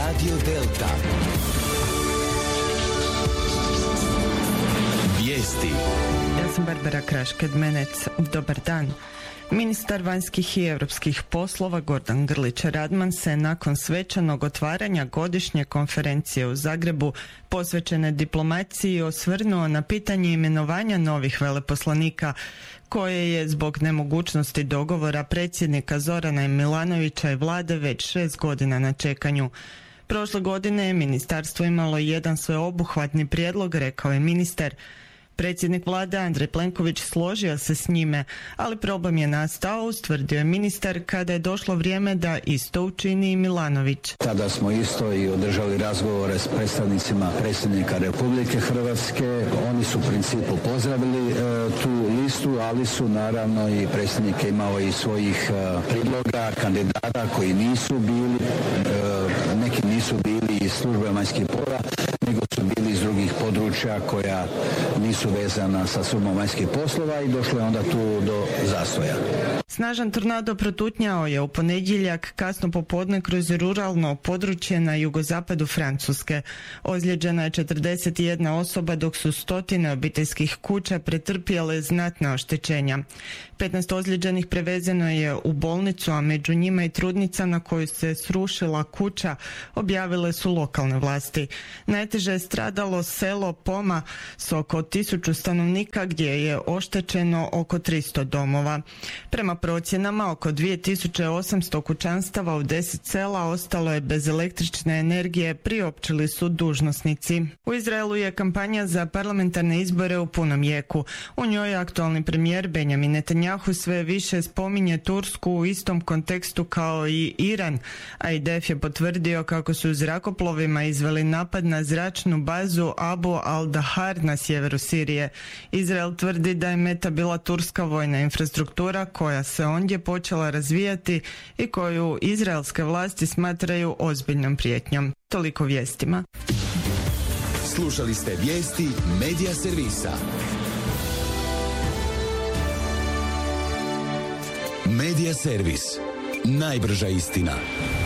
Radio Delta. Vijesti. Ja sam Barbara Kraš-Kedmenec. Dobar dan. Ministar vanjskih i europskih poslova Gordan Grlić Radman se nakon svečanog otvaranja godišnje konferencije u Zagrebu posvećene diplomaciji osvrnuo na pitanje imenovanja novih veleposlanika koje je zbog nemogućnosti dogovora predsjednika Zorana Milanovića i vlade već 6 godina na čekanju. Prošle godine je ministarstvo imalo jedan sveobuhvatni prijedlog, rekao je ministar. Predsjednik vlade Andrej Plenković složio se s njime, ali problem je nastao, ustvrdio je ministar, kada je došlo vrijeme da isto učini i Milanović. Tada smo isto i održali razgovore s predstavnicima predsjednika Republike Hrvatske. Oni su u principu pozdravili tu listu, ali su naravno i predsjednik imao i svojih prijedloga kandidata koji nisu bili, neki nisu bili iz službe vanjskih poslova, nego su bili iz drugih područja koja nisu vezana sa službom vanjskih poslova i došlo je onda tu do zastoja. Snažan tornado protutnjao je u ponedjeljak kasno popodne kroz ruralno područje na jugozapadu Francuske. Ozlijeđena je 41 osoba, dok su stotine obiteljskih kuća pretrpjele znatna oštećenja. 15 ozlijeđenih prevezeno je u bolnicu, a među njima i trudnica na koju se srušila kuća, objavile su lokalne vlasti. Najteže je stradalo selo Poma s oko 1000 stanovnika, gdje je oštećeno oko 300 domova. Prema procjenama, oko 2800 kućanstava u 10 sela ostalo je bez električne energije, priopćili su dužnosnici. U Izraelu je kampanja za parlamentarne izbore u punom jeku. U njoj aktualni premijer Benjamin Netanjahu sve više spominje Tursku u istom kontekstu kao i Iran, a IDF je potvrdio kako su zrakoplovima izveli napad na zračnu bazu Abu al-Dahar na sjeveru Sirije. Izrael tvrdi da je meta bila turska vojna infrastruktura koja se ondje počela razvijati i koju izraelske vlasti smatraju ozbiljnom prijetnjom. Toliko vijestima. Slušali ste vijesti Medija servisa. Medija servis. Najbrža istina.